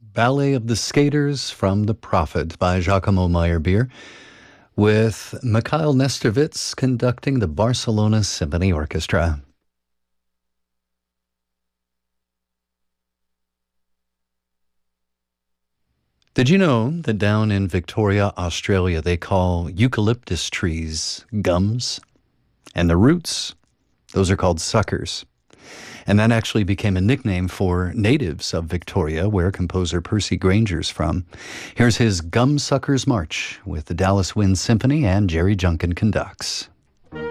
Ballet of the Skaters from The Prophet by Giacomo Meyerbeer, with Mikhail Nestervitz conducting the Barcelona Symphony Orchestra. Did you know that down in Victoria, Australia, they call eucalyptus trees gums? And the roots, those are called suckers. And that actually became a nickname for natives of Victoria, where composer Percy Granger's from. Here's his Gum Suckers March with the Dallas Wind Symphony and Jerry Junkin conducts.